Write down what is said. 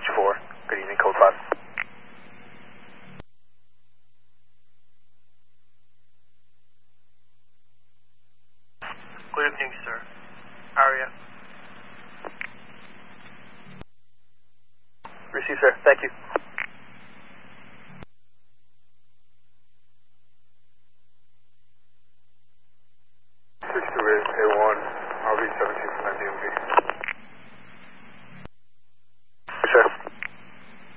H4. Good evening, code 5. Good evening, sir. Aria. Receive, sir. Thank you. 628A1, RV 17 from DMV.